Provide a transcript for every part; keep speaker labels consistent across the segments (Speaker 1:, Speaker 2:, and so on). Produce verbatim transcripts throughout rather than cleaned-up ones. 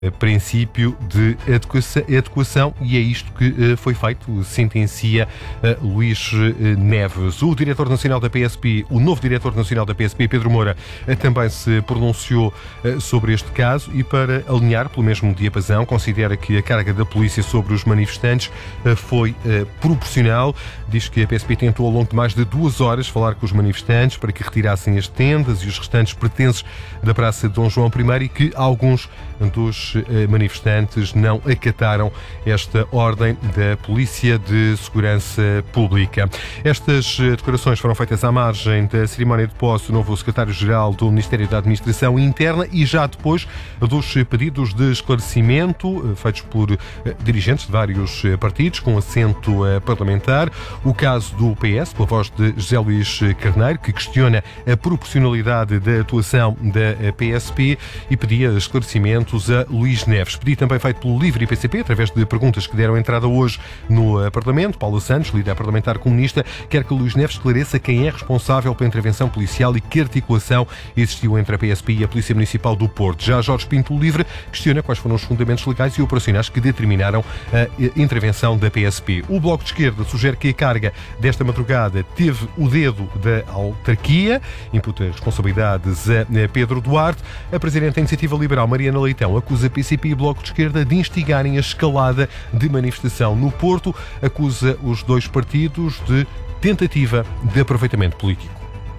Speaker 1: princípio de adequação, e é isto que uh, foi feito, sentencia uh, Luís Neves. O diretor nacional da P S P, o novo diretor nacional da P S P, Pedro Moura, uh, também se pronunciou uh, sobre este caso e, para alinhar pelo mesmo diapasão, considera que a carga da polícia sobre os manifestantes uh, foi uh, proporcional. Diz que a P S P tentou ao longo de mais de duas horas falar com os manifestantes para que retirassem as tendas e os restantes pertences da Praça de Dom João I, e que alguns dos manifestantes não acataram esta ordem da Polícia de Segurança Pública. Estas declarações foram feitas à margem da cerimónia de posse do novo secretário-geral do Ministério da Administração Interna e já depois dos pedidos de esclarecimento feitos por dirigentes de vários partidos com assento parlamentar. O caso do P S, pela voz de José Luís Carneiro, que questiona a proporcionalidade da atuação da P S P e pedia esclarecimentos a Luís Neves. Pedido também feito pelo Livre P C P, através de perguntas que deram entrada hoje no Parlamento. Paulo Santos, líder parlamentar comunista, quer que Luís Neves esclareça quem é responsável pela intervenção policial e que articulação existiu entre a P S P e a Polícia Municipal do Porto. Já Jorge Pinto Livre questiona quais foram os fundamentos legais e operacionais que determinaram a intervenção da P S P. O Bloco de Esquerda sugere que a carga desta madrugada teve o dedo da autarquia, imputa responsabilidades a Pedro Duarte. A Presidente da Iniciativa Liberal, Mariana Leitão, acusa P C P e Bloco de Esquerda de instigarem a escalada de manifestação no Porto. Acusa os dois partidos de tentativa de aproveitamento político.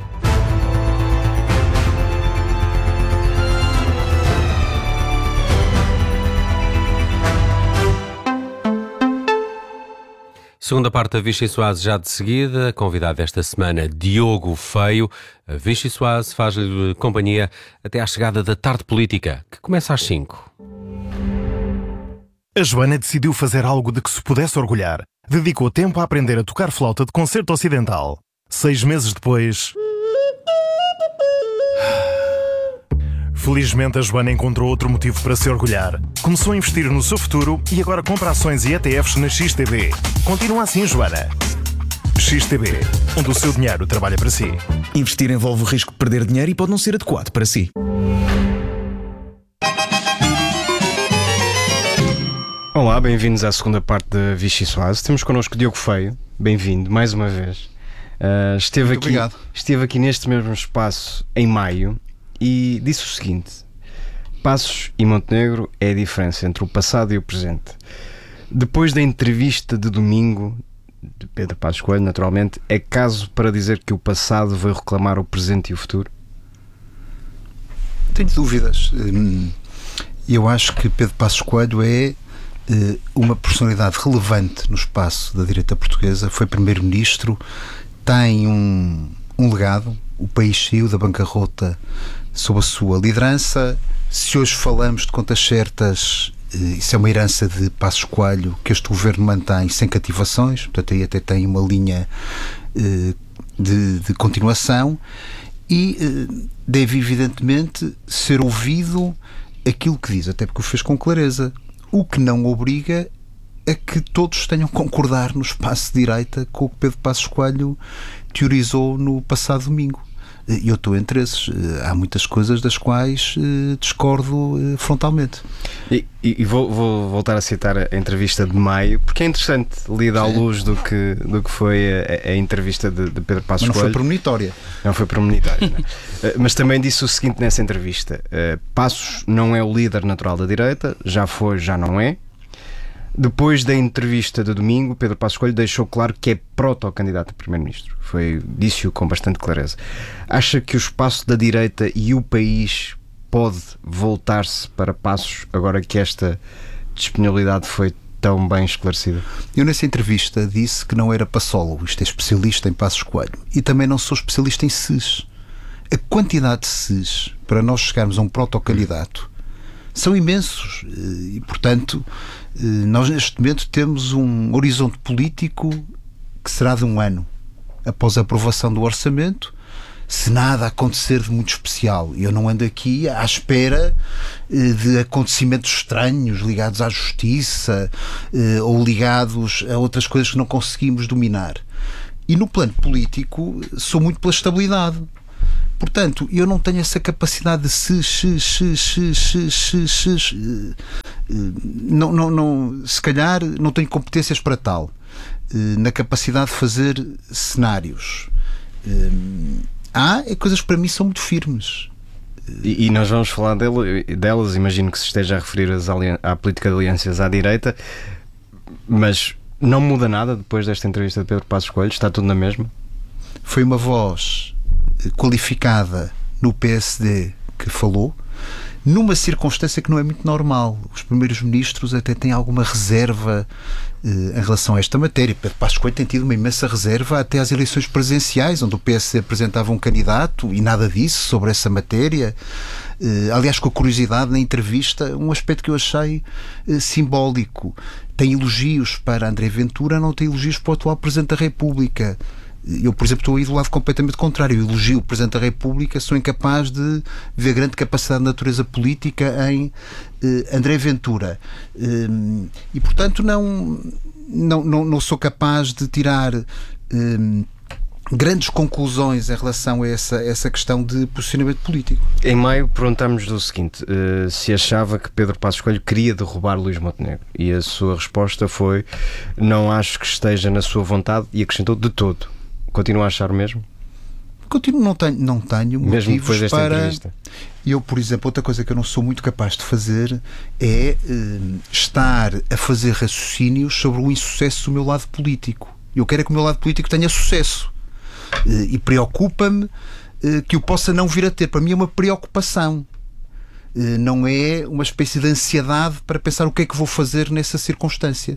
Speaker 2: Segunda parte da Vichy Soase já de seguida. Convidado esta semana, Diogo Feio. A Vichy Soase faz-lhe companhia até à chegada da Tarde Política, que começa às cinco.
Speaker 3: A Joana decidiu fazer algo de que se pudesse orgulhar. Dedicou tempo a aprender a tocar flauta de concerto ocidental. Seis meses depois... Felizmente, a Joana encontrou outro motivo para se orgulhar. Começou a investir no seu futuro e agora compra ações e E T Fs na X T B. Continua assim, Joana. X T B, onde o seu dinheiro trabalha para si.
Speaker 4: Investir envolve o risco de perder dinheiro e pode não ser adequado para si.
Speaker 5: Olá, bem-vindos à segunda parte da Vichy Soase. Temos connosco Diogo Feio. Bem-vindo, mais uma vez. Uh, esteve,
Speaker 6: Muito
Speaker 5: aqui,
Speaker 6: obrigado.
Speaker 5: esteve aqui neste mesmo espaço em maio e disse o seguinte: Passos e Montenegro é a diferença entre o passado e o presente. Depois da entrevista de domingo de Pedro Passos Coelho, naturalmente, é caso para dizer que o passado veio reclamar o presente e o futuro?
Speaker 6: Tenho dúvidas. Eu acho que Pedro Passos Coelho é uma personalidade relevante no espaço da direita portuguesa. Foi primeiro-ministro, tem um, um legado. O país saiu da bancarrota sob a sua liderança. Se hoje falamos de contas certas, isso é uma herança de Passos Coelho que este governo mantém sem cativações, portanto aí até tem uma linha de, de continuação, e deve evidentemente ser ouvido aquilo que diz, até porque o fez com clareza, o que não obriga a que todos tenham que concordar no espaço de direita com o que Pedro Passos Coelho teorizou no passado domingo. E eu estou entre esses. Há muitas coisas das quais uh, discordo uh, frontalmente.
Speaker 5: E, e, e vou, vou voltar a citar a entrevista de maio, porque é interessante, lida à luz do que, do que foi a, a entrevista de, de Pedro Passos Coelho.
Speaker 6: Mas não foi premonitória.
Speaker 5: Não foi premonitória, não. uh, Mas também disse o seguinte nessa entrevista: uh, Passos não é o líder natural da direita, já foi, já não é. Depois da entrevista de domingo, Pedro Passos Coelho deixou claro que é proto-candidato a primeiro-ministro. Foi, disse-o com bastante clareza. Acha que o espaço da direita e o país pode voltar-se para Passos agora que esta disponibilidade foi tão bem esclarecida?
Speaker 6: Eu nessa entrevista disse que não era passólogo, isto é, especialista em Passos Coelho, e também não sou especialista em S I S. A quantidade de S I S para nós chegarmos a um proto-candidato são imensos e, portanto, nós neste momento temos um horizonte político que será de um ano após a aprovação do orçamento, se nada acontecer de muito especial. Eu não ando aqui à espera de acontecimentos estranhos ligados à justiça ou ligados a outras coisas que não conseguimos dominar. E no plano político sou muito pela estabilidade. Portanto, eu não tenho essa capacidade de se, se, se, se, se, se, se, se não, não, não, se calhar não tenho competências para tal, na capacidade de fazer cenários. Há é coisas que para mim são muito firmes.
Speaker 5: E, e nós vamos falar dele, delas, imagino que se esteja a referir às alien- à política de alianças à direita, mas não muda nada depois desta entrevista de Pedro Passos Coelho? Está tudo na mesma?
Speaker 6: Foi uma voz qualificada no P S D que falou, numa circunstância que não é muito normal. Os primeiros ministros até têm alguma reserva eh, em relação a esta matéria. Pedro Passos Coelho tem tido uma imensa reserva até às eleições presidenciais, onde o P S D apresentava um candidato e nada disso sobre essa matéria. Eh, aliás, com a curiosidade, na entrevista, um aspecto que eu achei eh, simbólico. Tem elogios para André Ventura, não tem elogios para o atual Presidente da República. Eu, por exemplo, estou aí do lado completamente contrário. Eu elogio o Presidente da República, sou incapaz de ver grande capacidade de natureza política em eh, André Ventura. Eh, e, portanto, não, não, não, não sou capaz de tirar eh, grandes conclusões em relação a essa, essa questão de posicionamento político.
Speaker 5: Em maio perguntámos o seguinte, uh, se achava que Pedro Passos Coelho queria derrubar Luís Montenegro, e a sua resposta foi: não acho que esteja na sua vontade, e acrescentou: de todo. Continua a achar o mesmo?
Speaker 6: Continuo, não tenho, não tenho
Speaker 5: mesmo depois
Speaker 6: motivos
Speaker 5: desta
Speaker 6: para...
Speaker 5: entrevista.
Speaker 6: Eu, por exemplo, outra coisa que eu não sou muito capaz de fazer é eh, estar a fazer raciocínios sobre o insucesso do meu lado político. Eu quero é que o meu lado político tenha sucesso. Eh, e preocupa-me eh, que o possa não vir a ter. Para mim é uma preocupação. Eh, não é uma espécie de ansiedade para pensar o que é que vou fazer nessa circunstância.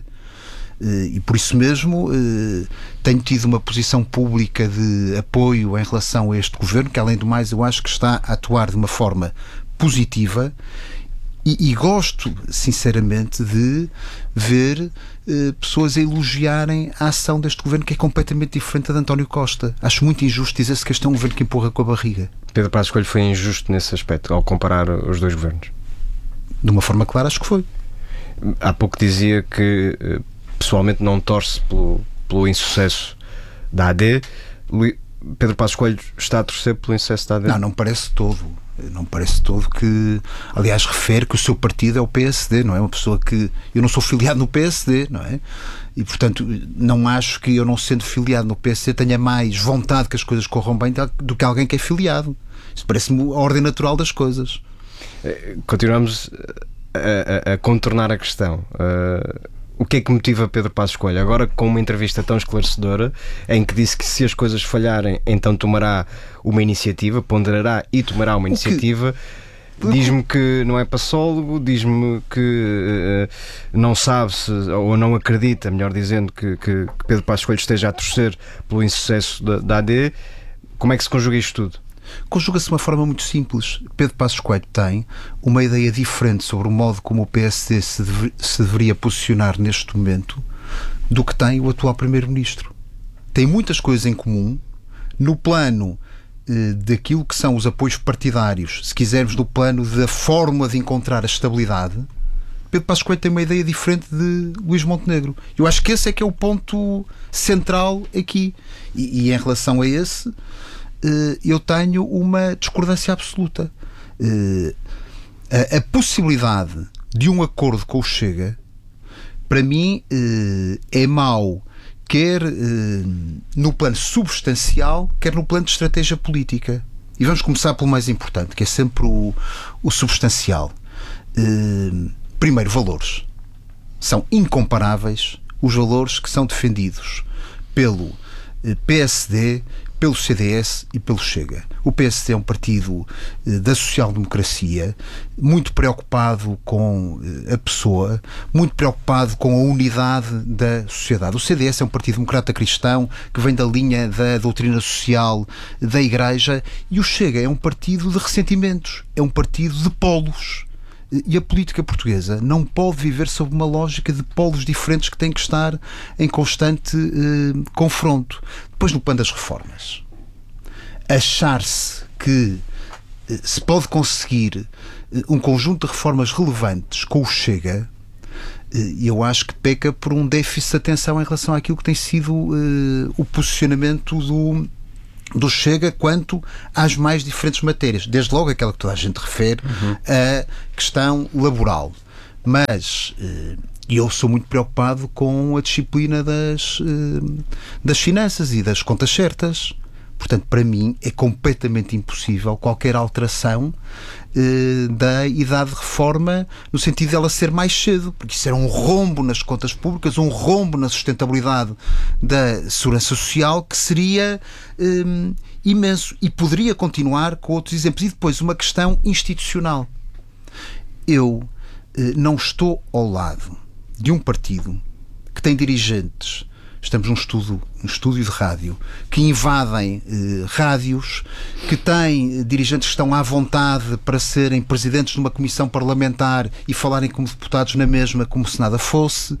Speaker 6: E por isso mesmo tenho tido uma posição pública de apoio em relação a este governo, que além do mais eu acho que está a atuar de uma forma positiva, e, e gosto sinceramente de ver pessoas a elogiarem a ação deste governo, que é completamente diferente da de António Costa. Acho muito injusto dizer-se que este é um governo que empurra com a barriga.
Speaker 5: Pedro Passos Coelho foi injusto nesse aspecto, ao comparar os dois governos?
Speaker 6: De uma forma clara, acho que foi.
Speaker 5: Há pouco dizia que pessoalmente não torce pelo, pelo insucesso da A D. Pedro Passos Coelho está a torcer pelo insucesso da A D?
Speaker 6: Não, não parece todo. Não parece todo que... Aliás, refere que o seu partido é o P S D, não é? Uma pessoa que... Eu não sou filiado no P S D, não é? E, portanto, não acho que eu, não sendo filiado no P S D, tenha mais vontade que as coisas corram bem do que alguém que é filiado. Isso parece-me a ordem natural das coisas.
Speaker 5: Continuamos a, a, a contornar a questão. Uh... O que é que motiva Pedro Passos Coelho? Agora, com uma entrevista tão esclarecedora, em que disse que se as coisas falharem, então tomará uma iniciativa, ponderará e tomará uma iniciativa. Diz-me que não é passólogo, diz-me que uh, não sabe se, ou não acredita, melhor dizendo, que, que, que Pedro Passos Coelho esteja a torcer pelo insucesso da, da A D. Como é que se conjuga isto tudo?
Speaker 6: Conjuga-se de uma forma muito simples. Pedro Passos Coelho tem uma ideia diferente sobre o modo como o P S D se, deve, se deveria posicionar neste momento do que tem o atual Primeiro-Ministro. Tem muitas coisas em comum no plano eh, daquilo que são os apoios partidários, se quisermos, do plano da forma de encontrar a estabilidade. Pedro Passos Coelho tem uma ideia diferente de Luís Montenegro. Eu acho que esse é que é o ponto central aqui. E, e em relação a esse, eu tenho uma discordância absoluta. A, a possibilidade de um acordo com o Chega, para mim, é mau, quer no plano substancial, quer no plano de estratégia política. E vamos começar pelo mais importante, que é sempre o, o substancial. Primeiro, valores. São incomparáveis os valores que são defendidos pelo P S D, pelo C D S e pelo Chega. O P S D é um partido eh, da social-democracia, muito preocupado com eh, a pessoa, muito preocupado com a unidade da sociedade. O C D S é um partido democrata cristão que vem da linha da doutrina social da Igreja, e o Chega é um partido de ressentimentos, é um partido de polos. E a política portuguesa não pode viver sob uma lógica de polos diferentes que têm que estar em constante eh, confronto. Depois, no plano das reformas, achar-se que eh, se pode conseguir eh, um conjunto de reformas relevantes com o Chega, eh, eu acho que peca por um déficit de atenção em relação àquilo que tem sido eh, o posicionamento do do Chega quanto às mais diferentes matérias. Desde logo aquela que toda a gente refere, uhum. a questão laboral. Mas eh, eu sou muito preocupado com a disciplina das, eh, das finanças e das contas certas. Portanto, para mim é completamente impossível qualquer alteração eh, da idade de reforma no sentido dela ser mais cedo, porque isso era um rombo nas contas públicas, um rombo na sustentabilidade da segurança social que seria eh, imenso e poderia continuar com outros exemplos. E depois uma questão institucional. Eu eh, não estou ao lado de um partido que tem dirigentes. Estamos num, estudo, num estúdio de rádio que invadem eh, rádios, que têm eh, dirigentes que estão à vontade para serem presidentes de uma comissão parlamentar e falarem como deputados na mesma, como se nada fosse.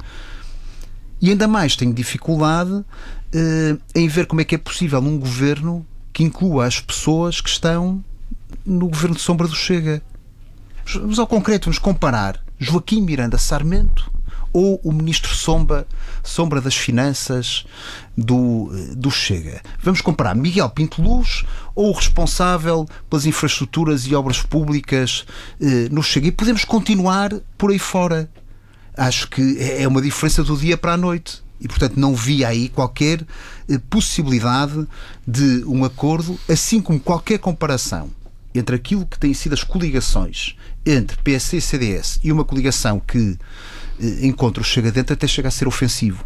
Speaker 6: E ainda mais tenho dificuldade eh, em ver como é que é possível um governo que inclua as pessoas que estão no governo de sombra do Chega. Vamos ao concreto, vamos comparar Joaquim Miranda Sarmento ou o ministro Sombra, Sombra das Finanças do, do Chega. Vamos comparar Miguel Pinto Luz ou o responsável pelas infraestruturas e obras públicas eh, no Chega. E podemos continuar por aí fora. Acho que é uma diferença do dia para a noite. E, portanto, não vi aí qualquer eh, possibilidade de um acordo, assim como qualquer comparação entre aquilo que têm sido as coligações entre P S e C D S e uma coligação que encontra o Chega dentro até chega a ser ofensivo.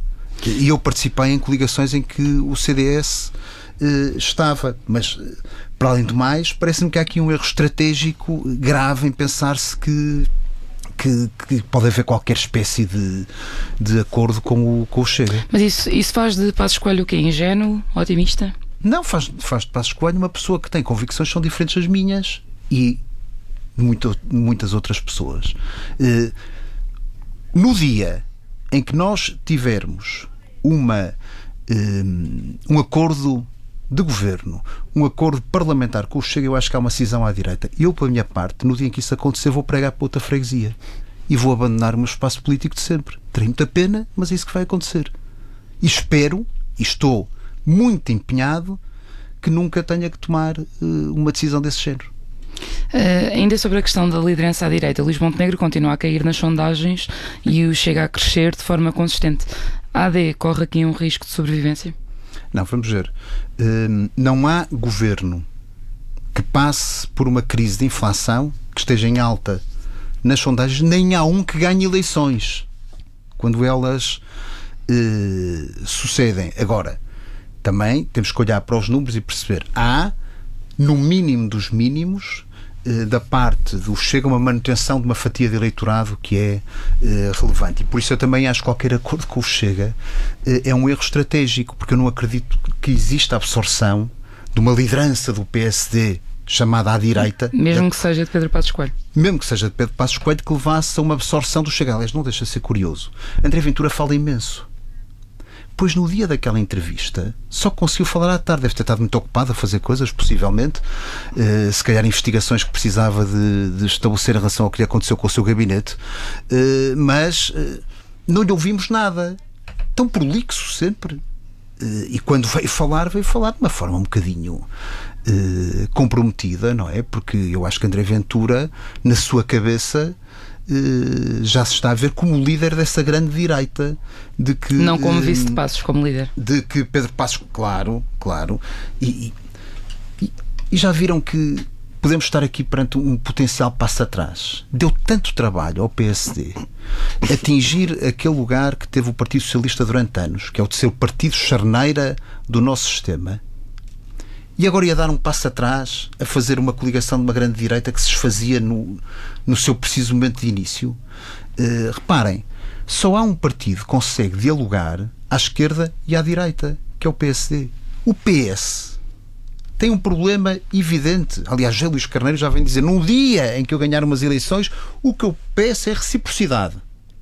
Speaker 6: E eu participei em coligações em que o C D S eh, estava, mas para além do mais parece-me que há aqui um erro estratégico grave em pensar-se que, que, que pode haver qualquer espécie de, de acordo com o, com o Chega.
Speaker 7: Mas isso, isso faz de Passos Coelho o quê? Ingênuo? Otimista?
Speaker 6: Não, faz, faz de Passos Coelho uma pessoa que tem convicções que são diferentes das minhas e muito, muitas outras pessoas. Eh, No dia em que nós tivermos uma, um, um acordo de governo, um acordo parlamentar com o Chega, eu acho que há uma cisão à direita. Eu, pela minha parte, no dia em que isso acontecer, vou pregar para outra freguesia e vou abandonar o meu espaço político de sempre. Terei muita pena, mas é isso que vai acontecer. E espero, e estou muito empenhado, que nunca tenha que tomar uh, uma decisão desse género.
Speaker 7: Uh, ainda sobre a questão da liderança à direita, Luís Montenegro continua a cair nas sondagens e o Chega a crescer de forma consistente. A AD corre aqui um risco de sobrevivência?
Speaker 6: Não, vamos ver. Uh, não há governo que passe por uma crise de inflação que esteja em alta nas sondagens, nem há um que ganhe eleições quando elas uh, sucedem. Agora, também temos que olhar para os números e perceber, há, no mínimo dos mínimos, da parte do Chega, uma manutenção de uma fatia de eleitorado que é uh, relevante. E por isso eu também acho que qualquer acordo com o Chega uh, é um erro estratégico, porque eu não acredito que exista absorção de uma liderança do P S D chamada à direita.
Speaker 7: Mesmo que seja de Pedro Passos Coelho.
Speaker 6: Mesmo que seja de Pedro Passos Coelho, que levasse a uma absorção do Chega. Aliás, não deixa de ser curioso. André Ventura fala imenso. Pois no dia daquela entrevista só conseguiu falar à tarde, deve ter estado muito ocupado a fazer coisas, possivelmente, uh, se calhar investigações que precisava de, de estabelecer em relação ao que lhe aconteceu com o seu gabinete, uh, mas uh, não lhe ouvimos nada, tão prolixo sempre, uh, e quando veio falar, veio falar de uma forma um bocadinho uh, comprometida, não é? Porque eu acho que André Ventura, na sua cabeça, Uh, já se está a ver como líder dessa grande direita, de que
Speaker 7: não como vice de Passos, como líder,
Speaker 6: de que Pedro Passos, claro, claro, e, e, e já viram que podemos estar aqui perante um potencial passo atrás. Deu tanto trabalho ao P S D atingir aquele lugar que teve o Partido Socialista durante anos, que é o de ser o partido charneira do nosso sistema. E agora ia dar um passo atrás a fazer uma coligação de uma grande direita que se esfazia no, no seu preciso momento de início. Uh, reparem, só há um partido que consegue dialogar à esquerda e à direita, que é o P S D. O P S tem um problema evidente. Aliás, José Luís Carneiro já vem dizer, num dia em que eu ganhar umas eleições, o que eu peço é reciprocidade.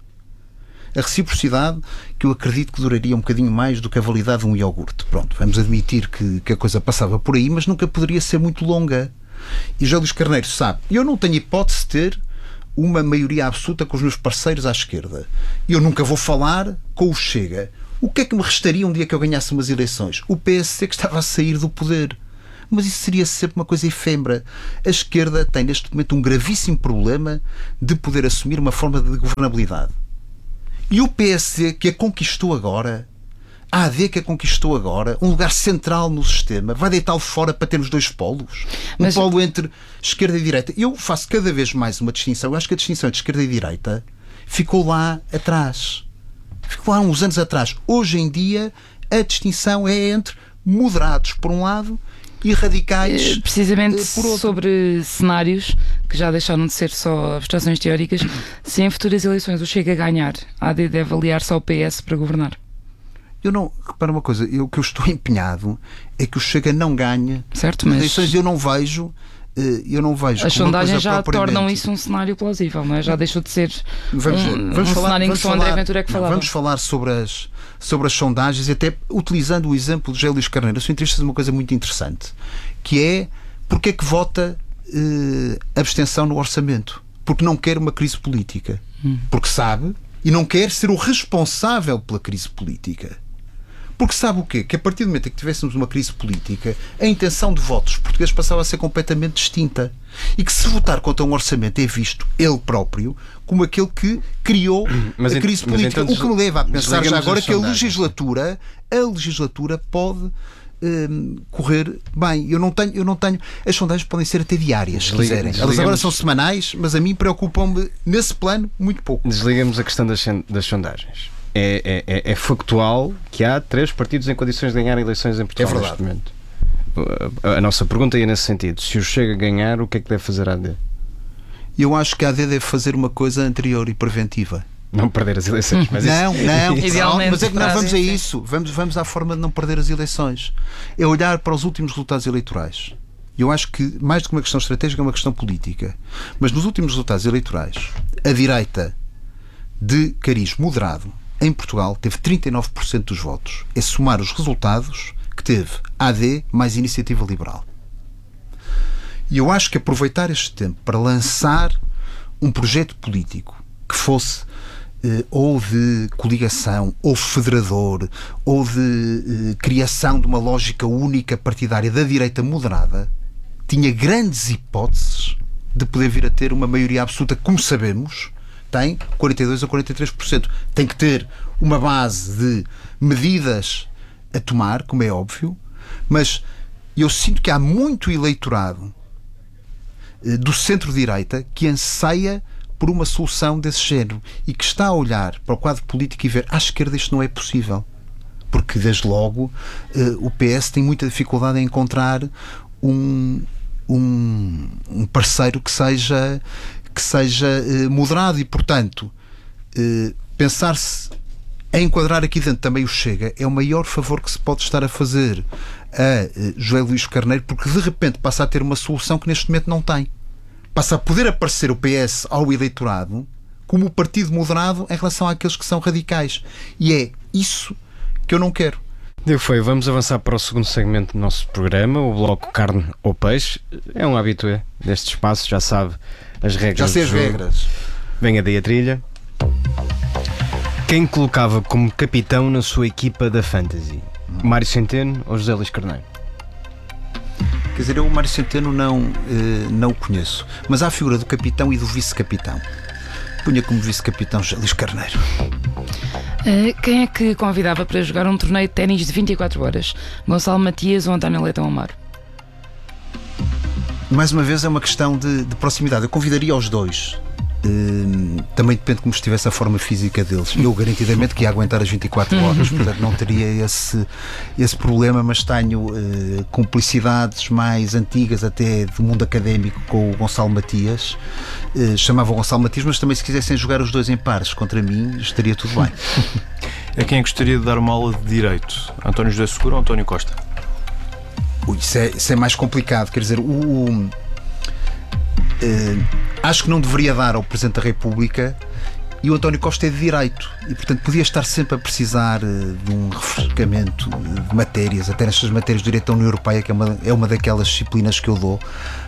Speaker 6: A reciprocidade que eu acredito que duraria um bocadinho mais do que a validade de um iogurte. Pronto, vamos admitir que, que a coisa passava por aí, mas nunca poderia ser muito longa. E José Luís Carneiro sabe, eu não tenho hipótese de ter uma maioria absoluta com os meus parceiros à esquerda. Eu nunca vou falar com o Chega. O que é que me restaria um dia que eu ganhasse umas eleições? O P S C que estava a sair do poder. Mas isso seria sempre uma coisa efêmera. A esquerda tem neste momento um gravíssimo problema de poder assumir uma forma de governabilidade. E o P S C que a conquistou agora, a AD que a conquistou agora, um lugar central no sistema, vai deitá-lo fora para termos dois polos?
Speaker 7: Mas...
Speaker 6: Um polo entre esquerda e direita. Eu faço cada vez mais uma distinção. Eu acho que a distinção entre esquerda e direita ficou lá atrás. Ficou lá uns anos atrás. Hoje em dia a distinção é entre moderados por um lado e radicais
Speaker 7: precisamente
Speaker 6: por outro.
Speaker 7: Sobre cenários que já deixaram de ser só abstrações teóricas. Se em futuras eleições o Chega a ganhar, a AD deve aliar só o P S para governar.
Speaker 6: Eu não, repara uma coisa, eu, o que eu estou empenhado é que o Chega não ganhe
Speaker 7: certo, mas
Speaker 6: eleições. Eu não vejo eu não vejo
Speaker 7: as sondagens já
Speaker 6: propriamente...
Speaker 7: tornam isso um cenário plausível, não é? Já deixou de ser
Speaker 6: vamos,
Speaker 7: um,
Speaker 6: vamos
Speaker 7: um
Speaker 6: falar,
Speaker 7: cenário em que só André Ventura é que falava.
Speaker 6: Vamos falar sobre as, sobre as sondagens e até utilizando o exemplo de José Luís Carneiro. A sua entrevista diz uma coisa muito interessante, que é porque é que vota eh, abstenção no orçamento? Porque não quer uma crise política. Hum. Porque sabe e não quer ser o responsável pela crise política. Porque sabe o quê? Que a partir do momento em que tivéssemos uma crise política, a intenção de votos dos portugueses passava a ser completamente distinta. E que se votar contra um orçamento é visto ele próprio como aquele que criou mas a crise ent- política. Então, o que me leva a pensar já agora que a legislatura, a legislatura pode hum, correr bem. Eu não tenho, eu não tenho. As sondagens podem ser até diárias, se quiserem. Elas agora são semanais, mas a mim preocupam-me nesse plano muito pouco.
Speaker 5: Desligamos a questão das, das sondagens. É, é, é factual que há três partidos em condições de ganhar eleições em Portugal.
Speaker 6: É verdade.
Speaker 5: Neste momento. A, a nossa pergunta é nesse sentido. Se o Chega a ganhar, o que é que deve fazer a AD?
Speaker 6: Eu acho que a AD deve fazer uma coisa anterior e preventiva.
Speaker 5: Não perder as eleições. Mas
Speaker 6: não,
Speaker 5: isso...
Speaker 6: não,
Speaker 7: Idealmente,
Speaker 6: mas é que nós vamos a
Speaker 7: sim.
Speaker 6: isso. Vamos, vamos à forma de não perder as eleições. É olhar para os últimos resultados eleitorais. Eu acho que, mais do que uma questão estratégica, é uma questão política. Mas nos últimos resultados eleitorais, a direita de cariz moderado em Portugal teve trinta e nove por cento dos votos. É somar os resultados que teve a AD mais Iniciativa Liberal. E eu acho que aproveitar este tempo para lançar um projeto político que fosse eh, ou de coligação, ou federador, ou de eh, criação de uma lógica única partidária da direita moderada, tinha grandes hipóteses de poder vir a ter uma maioria absoluta, como sabemos, tem quarenta e dois a quarenta e três por cento. Tem que ter uma base de medidas a tomar, como é óbvio, mas eu sinto que há muito eleitorado eh, do centro-direita que anseia por uma solução desse género e que está a olhar para o quadro político e ver à esquerda isto não é possível. Porque, desde logo, eh, o P S tem muita dificuldade em encontrar um, um, um parceiro que seja... que seja eh, moderado e, portanto, eh, pensar-se em enquadrar aqui dentro também o Chega é o maior favor que se pode estar a fazer a eh, José Luís Carneiro, porque de repente passa a ter uma solução que neste momento não tem. Passa a poder aparecer o P S ao eleitorado como o partido moderado em relação àqueles que são radicais. E é isso que eu não quero.
Speaker 5: Deu foi, vamos avançar para o segundo segmento do nosso programa, o bloco Carne ou Peixe. É um habitué deste espaço, já sabe as regras.
Speaker 6: Já sei as regras.
Speaker 5: Venha daí a trilha. Quem colocava como capitão na sua equipa da Fantasy? Mário Centeno ou José Luís Carneiro?
Speaker 6: Quer dizer, eu o Mário Centeno não, eh, não o conheço, mas há a figura do capitão e do vice-capitão. Punha como vice-capitão José Luís Carneiro.
Speaker 7: Uh, quem é que convidava para jogar um torneio de ténis de vinte e quatro horas? Gonçalo Matias ou António Leitão Amaro?
Speaker 6: Mais uma vez é uma questão de, de proximidade. Eu convidaria os dois. Uh, também depende de como estivesse a forma física deles. Eu garantidamente que ia aguentar as vinte e quatro horas, portanto não teria esse, esse problema, mas tenho uh, cumplicidades mais antigas até do mundo académico com o Gonçalo Matias. Uh, chamava o Gonçalo Matias, mas também se quisessem jogar os dois em pares contra mim, estaria tudo bem.
Speaker 8: A quem gostaria de dar uma aula de Direito? António José Seguro ou António Costa?
Speaker 6: Ui, isso, é, isso é mais complicado, quer dizer, o... o Uh, acho que não deveria dar ao Presidente da República, e o António Costa é de Direito e portanto podia estar sempre a precisar uh, de um refrescamento de matérias, até nestas matérias de Direito da União Europeia, que é uma, é uma daquelas disciplinas que eu dou,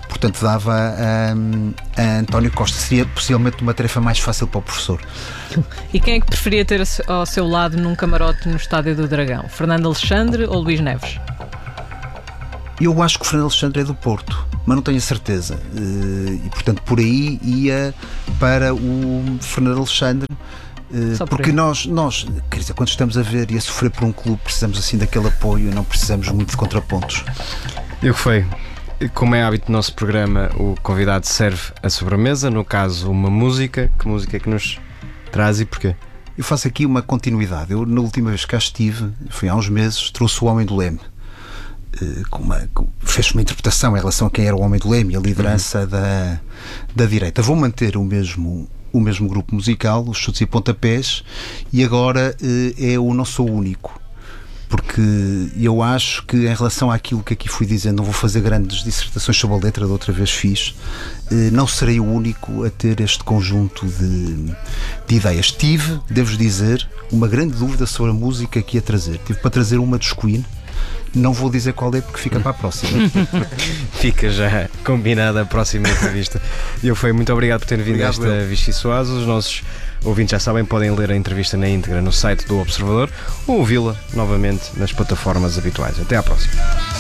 Speaker 6: portanto dava a, a António Costa. Seria possivelmente uma tarefa mais fácil para o professor.
Speaker 9: E quem é que preferia ter ao seu lado num camarote no Estádio do Dragão? Fernando Alexandre ou Luís Neves?
Speaker 6: Eu acho que o Fernando Alexandre é do Porto, mas não tenho a certeza. E, portanto, por aí ia para o Fernando Alexandre. Só porque nós, nós, quer dizer, quando estamos a ver e a sofrer por um clube, precisamos assim daquele apoio e não precisamos muito de contrapontos.
Speaker 5: Eu que foi. Como é hábito do nosso programa, o convidado serve a sobremesa, no caso uma música. Que música é que nos traz e porquê?
Speaker 6: Eu faço aqui uma continuidade. Eu, na última vez que cá estive, foi há uns meses, trouxe o Homem do Leme. Com uma, com, fez uma interpretação em relação a quem era o Homem do Leme e a liderança uhum. da, da direita. Vou manter o mesmo, o mesmo grupo musical, os Chutes e Pontapés, e agora eh, é o Não Sou o Único, porque eu acho que em relação àquilo que aqui fui dizendo, não vou fazer grandes dissertações sobre a letra, da outra vez fiz, eh, não serei o único a ter este conjunto de, de ideias. Tive, devo dizer, uma grande dúvida sobre a música que ia trazer. Tive para trazer uma dos Queen. Não vou dizer qual é porque fica para a próxima.
Speaker 5: Fica já combinada a próxima entrevista. Eu fui muito obrigado por ter vindo a esta Vichy Soares. Os nossos ouvintes já sabem, podem ler a entrevista na íntegra no site do Observador ou ouvi-la novamente nas plataformas habituais. Até à próxima.